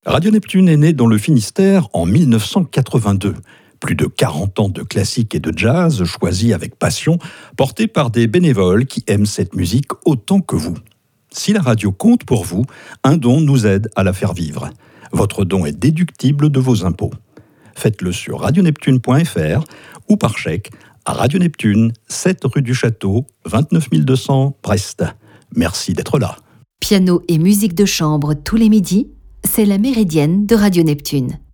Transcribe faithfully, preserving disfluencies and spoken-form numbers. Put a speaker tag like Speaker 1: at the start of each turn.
Speaker 1: Radio Neptune est né dans le Finistère en mille neuf cent quatre-vingt-deux. Plus de quarante ans de classique et de jazz choisis avec passion, portés par des bénévoles qui aiment cette musique autant que vous. Si la radio compte pour vous, un don nous aide à la faire vivre. Votre don est déductible de vos impôts. Faites-le sur radioneptune point f r ou par chèque à Radio Neptune, sept rue du Château, vingt-neuf mille deux cents, Brest. Merci d'être là.
Speaker 2: Piano et musique de chambre tous les midis, c'est la Méridienne de Radio Neptune.